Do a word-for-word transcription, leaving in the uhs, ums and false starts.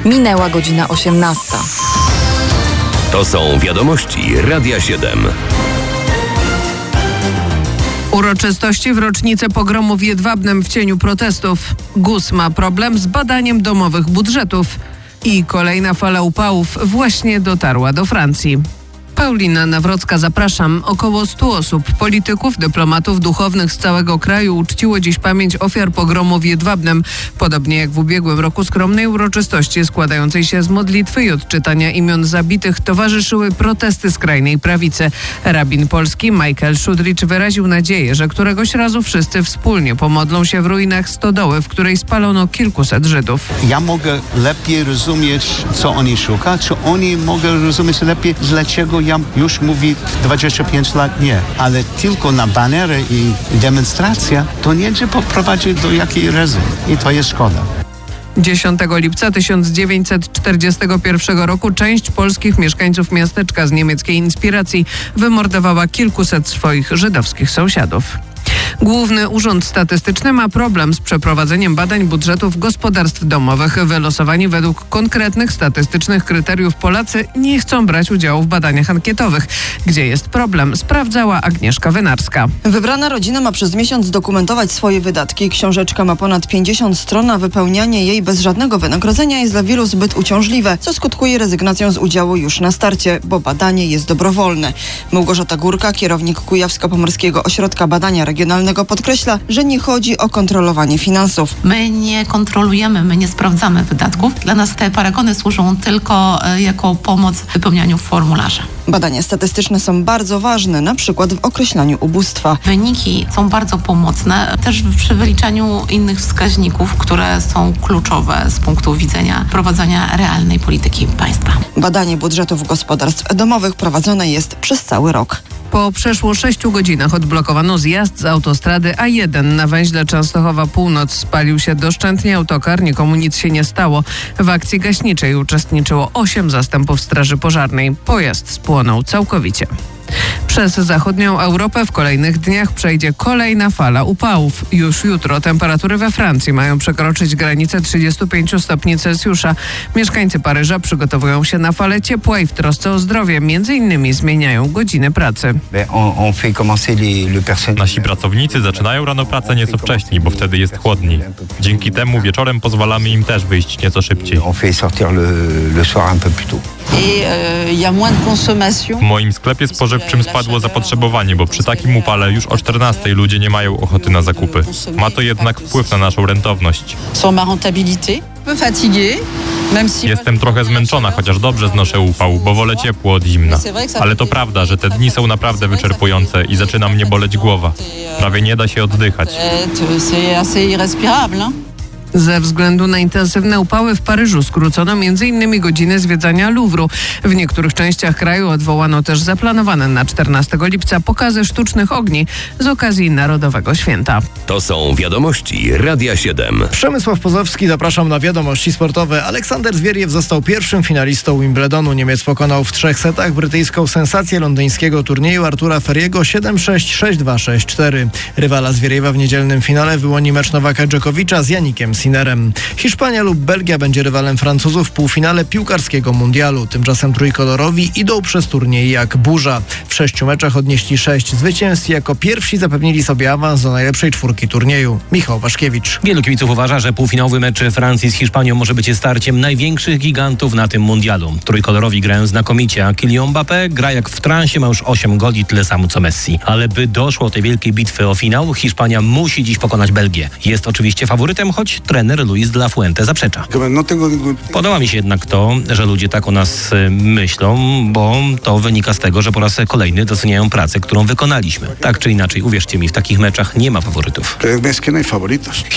Minęła godzina osiemnasta. To są wiadomości Radia siedem. Uroczystości w rocznicę pogromu w Jedwabnem w cieniu protestów. G U S ma problem z badaniem domowych budżetów. I kolejna fala upałów właśnie dotarła do Francji. Paulina Nawrocka, zapraszam. Około stu osób, polityków, dyplomatów, duchownych z całego kraju uczciło dziś pamięć ofiar pogromu w Jedwabnem. Podobnie jak w ubiegłym roku skromnej uroczystości składającej się z modlitwy i odczytania imion zabitych towarzyszyły protesty skrajnej prawicy. Rabin polski Michael Szudricz wyraził nadzieję, że któregoś razu wszyscy wspólnie pomodlą się w ruinach stodoły, w której spalono kilkuset Żydów. Ja mogę lepiej rozumieć, co oni szukają, czy oni mogą rozumieć lepiej, dlaczego ja już mówię dwadzieścia pięć lat nie, ale tylko na banery i demonstracja to nie prowadzi do jakiej razy i to jest szkoda. dziesiątego lipca tysiąc dziewięćset czterdziestego pierwszego roku część polskich mieszkańców miasteczka z niemieckiej inspiracji wymordowała kilkuset swoich żydowskich sąsiadów. Główny Urząd Statystyczny ma problem z przeprowadzeniem badań budżetów gospodarstw domowych. Wylosowani według konkretnych statystycznych kryteriów Polacy nie chcą brać udziału w badaniach ankietowych. Gdzie jest problem, sprawdzała Agnieszka Wynarska. Wybrana rodzina ma przez miesiąc dokumentować swoje wydatki. Książeczka ma ponad pięćdziesiąt stron, a wypełnianie jej bez żadnego wynagrodzenia jest dla wielu zbyt uciążliwe, co skutkuje rezygnacją z udziału już na starcie, bo badanie jest dobrowolne. Małgorzata Górka, kierownik Kujawsko-Pomorskiego Ośrodka Badania Regionalnego, podkreśla, że nie chodzi o kontrolowanie finansów. My nie kontrolujemy, my nie sprawdzamy wydatków. Dla nas te paragony służą tylko e, jako pomoc w wypełnianiu formularza. Badania statystyczne są bardzo ważne, na przykład w określaniu ubóstwa. Wyniki są bardzo pomocne też przy wyliczaniu innych wskaźników, które są kluczowe z punktu widzenia prowadzenia realnej polityki państwa. Badanie budżetów gospodarstw domowych prowadzone jest przez cały rok. Po przeszło sześciu godzinach odblokowano zjazd z autostrady A jeden na węźle Częstochowa Północ. Spalił się doszczętnie autokar, nikomu nic się nie stało. W akcji gaśniczej uczestniczyło osiem zastępów straży pożarnej. Pojazd spłonął całkowicie. Przez zachodnią Europę w kolejnych dniach przejdzie kolejna fala upałów. Już jutro temperatury we Francji mają przekroczyć granicę trzydziestu pięciu stopni Celsjusza. Mieszkańcy Paryża przygotowują się na falę ciepła i w trosce o zdrowie między innymi zmieniają godziny pracy. Nasi pracownicy zaczynają rano pracę nieco wcześniej, bo wtedy jest chłodniej. Dzięki temu wieczorem pozwalamy im też wyjść nieco szybciej. W moim sklepie spożywczym spadło zapotrzebowanie, bo przy takim upale już o czternastej ludzie nie mają ochoty na zakupy. Ma to jednak wpływ na naszą rentowność. Jestem trochę zmęczona, chociaż dobrze znoszę upał, bo wolę ciepło od zimna. Ale to prawda, że te dni są naprawdę wyczerpujące i zaczyna mnie boleć głowa. Prawie nie da się oddychać. Ze względu na intensywne upały w Paryżu skrócono między innymi godziny zwiedzania Louvru. W niektórych częściach kraju odwołano też zaplanowane na czternastego lipca pokazy sztucznych ogni z okazji Narodowego Święta. To są wiadomości Radia siedem. Przemysław Pozowski, zapraszam na wiadomości sportowe. Aleksander Zwieriew został pierwszym finalistą Wimbledonu. Niemiec pokonał w trzech setach brytyjską sensację londyńskiego turnieju Artura Feriego siedem sześć, sześć dwa, sześć cztery. Rywala Zwieriewa w niedzielnym finale wyłoni mecz Nowaka Dżokowicza z Janikiem Sinnerem. Hiszpania lub Belgia będzie rywalem Francuzów w półfinale piłkarskiego mundialu. Tymczasem trójkolorowi idą przez turniej jak burza. W sześciu meczach odnieśli sześć zwycięstw i jako pierwsi zapewnili sobie awans do najlepszej czwórki turnieju. Michał Waszkiewicz. Wielu kibiców uważa, że półfinałowy mecz Francji z Hiszpanią może być starciem największych gigantów na tym mundialu. Trójkolorowi grają znakomicie, a Kylian Mbappé gra jak w transie, ma już osiem goli, tyle samo co Messi. Ale by doszło do tej wielkiej bitwy o finał, Hiszpania musi dziś pokonać Belgię. Jest oczywiście faworytem, choć trener Luis de la Fuente zaprzecza. Podoba mi się jednak to, że ludzie tak o nas myślą, bo to wynika z tego, że po raz kolejny doceniają pracę, którą wykonaliśmy. Tak czy inaczej, uwierzcie mi, w takich meczach nie ma faworytów.